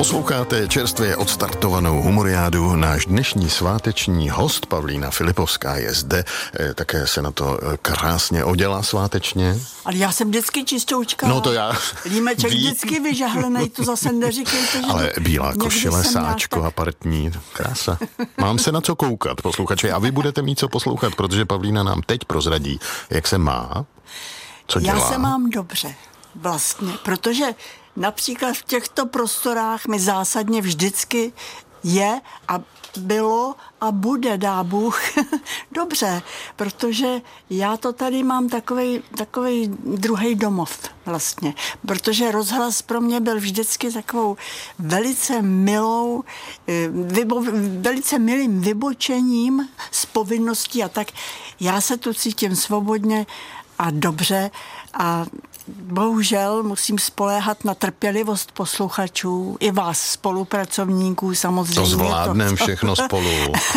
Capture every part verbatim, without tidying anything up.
Posloucháte čerstvě odstartovanou humoriádu. Náš dnešní sváteční host Pavlína Filipovská je zde. Také se na to krásně odělá svátečně. Ale já jsem vždycky čistoučka. No to já. Límeček vždycky vyžahlenej, to zase neříkejte, že... Ale bílá košile, sáčko tak... a partní. Krása. Mám se na co koukat, posluchači. A vy budete mít co poslouchat, protože Pavlína nám teď prozradí, jak se má, co dělá. Já se mám dobře, vlastně, protože například v těchto prostorách mi zásadně vždycky je a bylo a bude, dá Bůh, dobře, protože já to tady mám takovej, takovej druhý domov vlastně, protože rozhlas pro mě byl vždycky takovou velice milou, vybo, velice milým vybočením z povinností a tak. Já se tu cítím svobodně a dobře a bohužel musím spoléhat na trpělivost posluchačů, i vás, spolupracovníků samozřejmě. To zvládneme to, všechno spolu.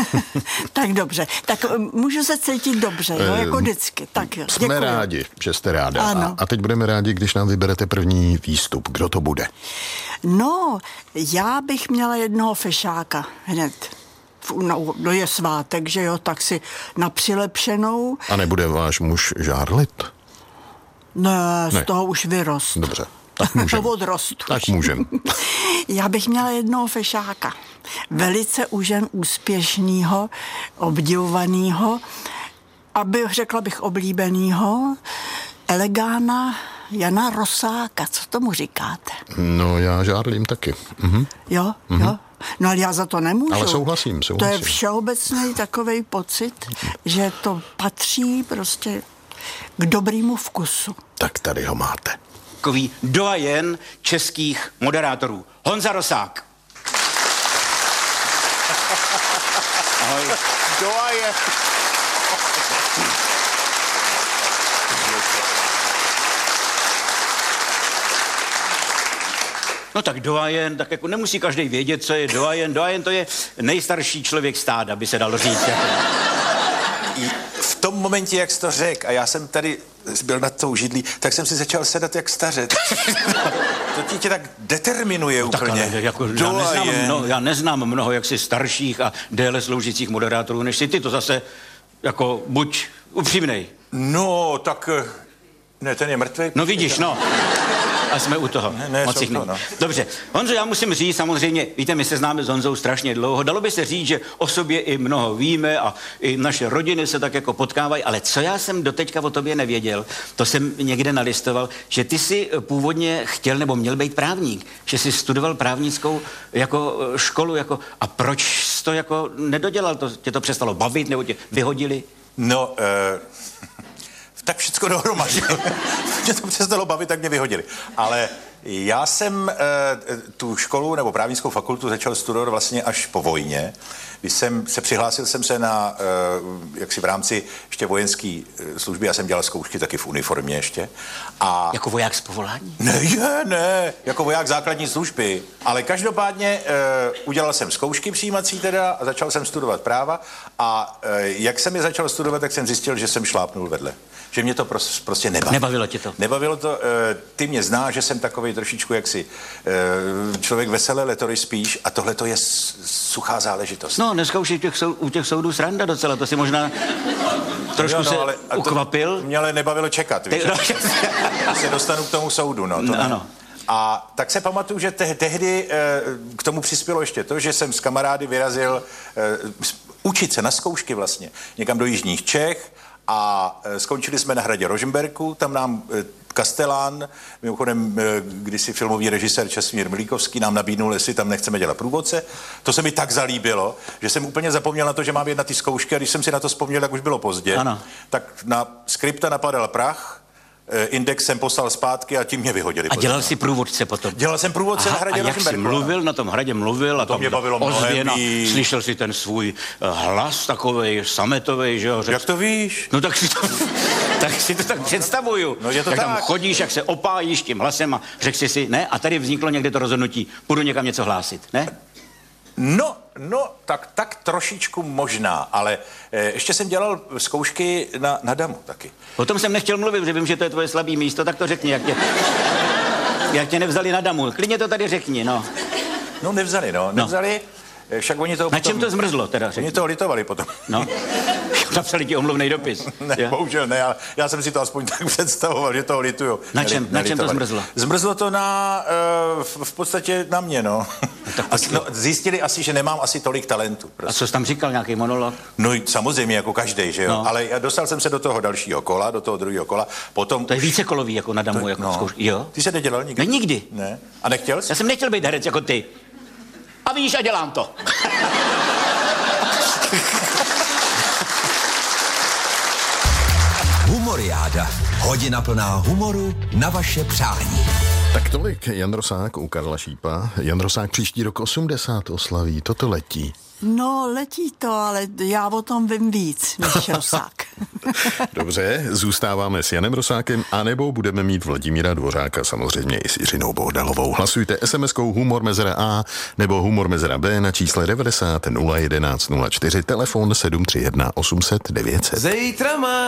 Tak dobře, tak můžu se cítit dobře, jo, jako vždycky. Tak jo, jsme děkuji. rádi, že jste ráda. Ano. A teď budeme rádi, když nám vyberete první výstup. Kdo to bude? No, já bych měla jednoho fešáka hned. No, no je svátek, že jo, tak si na přilepšenou. A nebude váš muž žárlit? Ne, z ne. toho už vyrost. Dobře, tak můžem. Odrost. Tak můžem. Já bych měla jednoho fešáka. Velice u žen úspěšnýho, obdivovanýho, aby řekla bych oblíbenýho, elegána Jana Rosáka. Co tomu říkáte? No, já žárlím taky. Mhm. Jo, mhm. jo. No ale já za to nemůžu. Ale souhlasím, souhlasím. To je všeobecný takovej pocit, že to patří prostě k dobrýmu vkusu. Tak tady ho máte. Takový doajen českých moderátorů. Honza Rosák. Ahoj. Doajen. No tak doajen, tak jako nemusí každý vědět, co je doajen. Doajen to je nejstarší člověk stáda, by se dalo říct. Jako. V tom momentě, jak jsi to řekl, a já jsem tady byl nad tou židlí, tak jsem si začal sedat jak stařec. To ti tě tak determinuje no, úplně. Tak ale, jako, já, neznám mnoho, já neznám mnoho jaksi starších a déle sloužících moderátorů, než si ty. To zase jako buď upřímnej. No, tak... Ne, ten je mrtvý. No vidíš, no. A jsme u toho. Ne, ne, Moc jich to, no. Dobře. Honzo, já musím říct, samozřejmě, víte, my se známe s Honzou strašně dlouho. Dalo by se říct, že o sobě i mnoho víme a i naše rodiny se tak jako potkávají, ale co já jsem doteďka o tobě nevěděl, to jsem někde nalistoval, že ty jsi původně chtěl nebo měl být právník, že jsi studoval právnickou jako školu, jako a proč jsi to jako nedodělal? To, tě to přestalo bavit nebo tě vyhodili? No, uh... tak všecko dohromady. Mě to přestalo bavit, tak mě vyhodili. Ale já jsem e, tu školu nebo právnickou fakultu začal studovat vlastně až po vojně. Když jsem se přihlásil jsem se na, e, jaksi v rámci ještě vojenské služby, já jsem dělal zkoušky taky v uniformě ještě. A jako voják z povolání? Ne, je, ne, jako voják základní služby. Ale každopádně e, udělal jsem zkoušky přijímací teda a začal jsem studovat práva a e, jak jsem je začal studovat, tak jsem zjistil, že jsem šlápnul vedle. Že mě to prostě, prostě nebavilo. Nebavilo tě to? Nebavilo to. E, ty mě znáš, že jsem takovej trošičku jaksi e, člověk veselé letory spíš a tohle to je suchá záležitost. No, dneska už je těch sou, u těch soudů sranda docela, to si možná trošku no, no, se ale, ukvapil. To mě ale nebavilo čekat, víš? Ty, no, se dostanu k tomu soudu, no. To no ano. A tak se pamatuju, že te- tehdy e, k tomu přispělo ještě to, že jsem s kamarády vyrazil e, učit se na zkoušky vlastně někam do jižních Čech a e, skončili jsme na hradě Rožmberku, tam nám e, Kastelán, mimochodem e, kdysi filmový režisér Česmír Milíkovský nám nabídnul, jestli tam nechceme dělat průvodce. To se mi tak zalíbilo, že jsem úplně zapomněl na to, že mám jet na ty zkoušky a když jsem si na to vzpomněl, tak už bylo pozdě. Ano. Tak na skripta napadal prach, index jsem poslal zpátky a tím mě vyhodili. A dělal jsi průvodce potom? Dělal jsem průvodce Aha, na hradě a jak jsi mluvil, na tom hradě mluvil a to tam mě bavilo ozvěna, mnohem. Slyšel si ten svůj hlas takovej sametovej, že jo? Řek... Jak to víš? No tak si to, tak si to tak představuju. No je to jak tak. tam chodíš, jak se opájíš tím hlasem a řekl jsi si, ne? A tady vzniklo někde to rozhodnutí, půjdu někam něco hlásit, ne? No, no, tak, tak trošičku možná, ale e, ještě jsem dělal zkoušky na, na damu taky. O tom jsem nechtěl mluvit, že vím, že to je tvoje slabý místo, tak to řekni, jak tě, jak tě nevzali na damu. Klidně to tady řekni, no. No nevzali, no. Nevzali, no. Však oni to Na čem to zmrzlo teda? Oni to litovali potom. No. Napsali ti omluvný dopis. Ne, ja? Bohužel ne, ale já jsem si to aspoň tak představoval, že toho lituju. Na čem, na čem to zmrzlo? Zmrzlo to na, uh, v, v podstatě na mě, no. no, asi, no. Zjistili asi, že nemám asi tolik talentu. Prostě. A co jsi tam říkal, nějaký monolog? No samozřejmě, jako každej, že jo. No. Ale já dostal jsem se do toho dalšího kola, do toho druhého kola. Potom to je už... vícekolový, jako na damu, to, jako no. zkouš... Jo? Ty se nedělal nikdy? Ne, nikdy. Ne. A nechtěl jsi? Já jsem nechtěl být herec jako ty. A víš, a dělám to. Humoriáda. Hodina plná humoru na vaše přání. Tak tolik Jan Rosák u Karla Šípa. Jan Rosák příští rok osmdesát oslaví. Toto letí. No, letí to, ale já o tom vím víc než Rosák. Dobře, zůstáváme s Janem Rosákem, anebo budeme mít Vladimíra Dvořáka, samozřejmě i s Jiřinou Bohdalovou. Hlasujte es em eskou Humor mezera A nebo Humor mezera B na čísle devadesát nula jedenáct nula čtyři, telefon sedm tři jedna osm set devět set. Zítra má